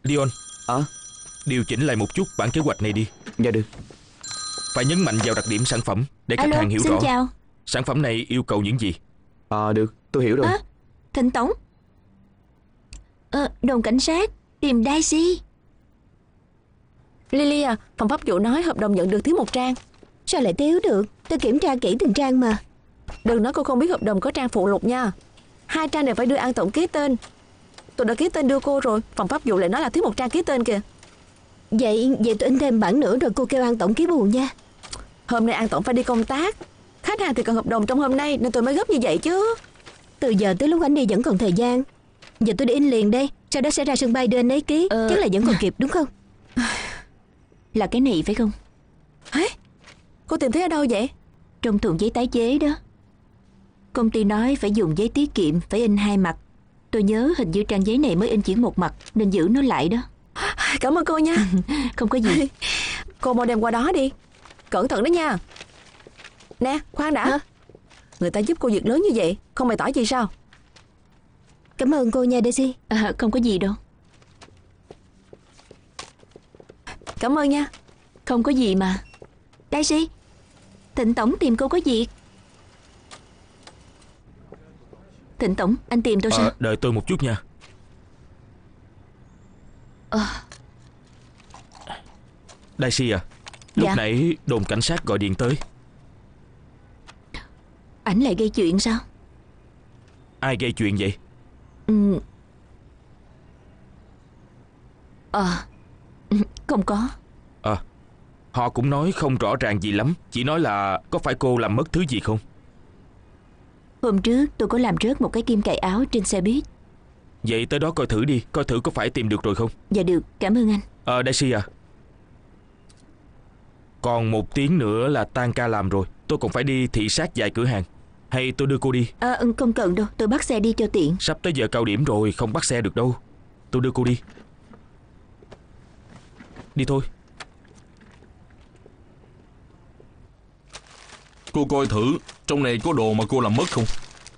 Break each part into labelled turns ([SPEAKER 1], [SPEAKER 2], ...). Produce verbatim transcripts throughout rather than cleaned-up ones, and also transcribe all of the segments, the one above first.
[SPEAKER 1] Leon.
[SPEAKER 2] À?
[SPEAKER 1] Điều chỉnh lại một chút bản kế hoạch này đi.
[SPEAKER 2] Dạ được.
[SPEAKER 1] Phải nhấn mạnh vào đặc điểm sản phẩm để khách
[SPEAKER 3] Alo,
[SPEAKER 1] hàng hiểu
[SPEAKER 3] xin
[SPEAKER 1] rõ
[SPEAKER 3] chào.
[SPEAKER 1] sản phẩm này yêu cầu những gì.
[SPEAKER 2] À được, tôi hiểu rồi.
[SPEAKER 3] À, Thịnh Tổng. Ờ, đồn cảnh sát tìm Daisy.
[SPEAKER 4] Lily à, phòng pháp vụ nói hợp đồng nhận được thiếu một trang.
[SPEAKER 3] Sao lại thiếu được? Tôi kiểm tra kỹ từng trang mà.
[SPEAKER 4] Đừng nói cô không biết hợp đồng có trang phụ lục nha. Hai trang này phải đưa An Tổng ký tên. Tôi đã ký tên đưa cô rồi. Phòng pháp vụ lại nói là thiếu một trang ký tên kìa.
[SPEAKER 3] Vậy vậy tôi in thêm bản nữa rồi cô kêu An Tổng ký bù nha.
[SPEAKER 4] Hôm nay An Tổng phải đi công tác. Khách hàng thì cần hợp đồng trong hôm nay nên tôi mới gấp như vậy chứ.
[SPEAKER 3] Từ giờ tới lúc anh đi vẫn còn thời gian. Giờ tôi đi in liền đây. Sau đó sẽ ra sân bay đưa anh ấy ký.
[SPEAKER 4] Ờ...
[SPEAKER 3] Chắc là vẫn còn kịp đúng không? Là cái này phải không?
[SPEAKER 4] Hả? Cô tìm thấy ở đâu vậy?
[SPEAKER 3] Trong thùng giấy tái chế đó. Công ty nói phải dùng giấy tiết kiệm, phải in hai mặt. Tôi nhớ hình như trang giấy này mới in chỉ một mặt, nên giữ nó lại đó.
[SPEAKER 4] Cảm ơn cô nha.
[SPEAKER 3] Không có gì.
[SPEAKER 4] Cô mau đem qua đó đi. Cẩn thận đó nha. Nè, khoan đã. Hả? Người ta giúp cô việc lớn như vậy, không bày tỏ gì sao?
[SPEAKER 3] Cảm ơn cô nha Daisy. À, không có gì đâu.
[SPEAKER 4] Cảm ơn nha.
[SPEAKER 3] Không có gì mà. Daisy, Thịnh Tổng tìm cô có việc. Thịnh Tổng, anh tìm tôi sao?
[SPEAKER 1] À, đợi tôi một chút nha.
[SPEAKER 3] À.
[SPEAKER 1] Daisy à, lúc
[SPEAKER 3] Dạ.
[SPEAKER 1] nãy đồn cảnh sát gọi điện tới.
[SPEAKER 3] Ảnh lại gây chuyện sao?
[SPEAKER 1] Ai gây chuyện vậy?
[SPEAKER 3] Ừ. À, không có.
[SPEAKER 1] À, họ cũng nói không rõ ràng gì lắm. Chỉ nói là có phải cô làm mất thứ gì không?
[SPEAKER 3] Hôm trước tôi có làm rớt một cái kim cài áo trên xe buýt.
[SPEAKER 1] Vậy tới đó coi thử đi, coi thử có phải tìm được rồi không.
[SPEAKER 3] Dạ được, cảm ơn anh.
[SPEAKER 1] Ờ, à, Daisy à, còn một tiếng nữa là tan ca làm rồi. Tôi còn phải đi thị sát vài cửa hàng. Hay tôi đưa cô đi?
[SPEAKER 3] À, không cần đâu, tôi bắt xe đi cho tiện.
[SPEAKER 1] Sắp tới giờ cao điểm rồi, không bắt xe được đâu. Tôi đưa cô đi. Đi thôi.
[SPEAKER 5] Cô coi thử trong này có đồ mà cô làm mất không?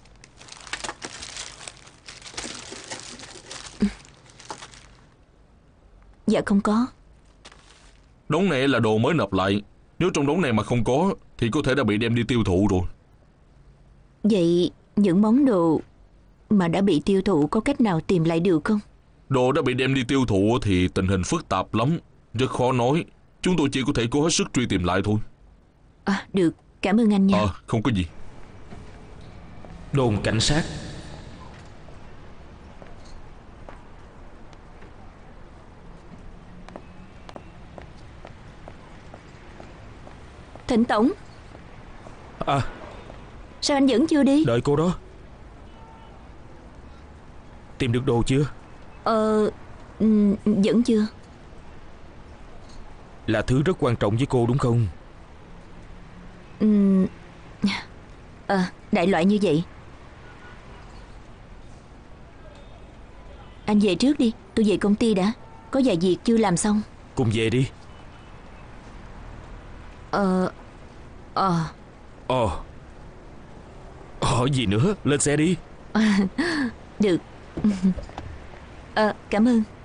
[SPEAKER 3] Dạ không có.
[SPEAKER 5] Đống này là đồ mới nộp lại. Nếu trong đống này mà không có thì có thể đã bị đem đi tiêu thụ rồi.
[SPEAKER 3] Vậy những món đồ mà đã bị tiêu thụ có cách nào tìm lại được không?
[SPEAKER 5] Đồ đã bị đem đi tiêu thụ thì tình hình phức tạp lắm, rất khó nói. Chúng tôi chỉ có thể cố hết sức truy tìm lại thôi.
[SPEAKER 3] À được, cảm ơn anh nha.
[SPEAKER 5] Ờ, à, không có gì.
[SPEAKER 1] Đồn cảnh sát.
[SPEAKER 3] Thịnh Tổng.
[SPEAKER 1] À,
[SPEAKER 3] sao anh vẫn chưa đi?
[SPEAKER 1] đợi cô đó. Tìm được đồ chưa?
[SPEAKER 3] Ờ, um, vẫn chưa.
[SPEAKER 1] Là thứ rất quan trọng với cô đúng không?
[SPEAKER 3] um, À, đại loại như vậy. Anh về trước đi, tôi về công ty đã. Có vài việc chưa làm xong.
[SPEAKER 1] Cùng về đi.
[SPEAKER 3] Ờ Ờ
[SPEAKER 1] Ồ Ờ gì nữa, lên xe đi.
[SPEAKER 3] Được. Ờ, cảm ơn.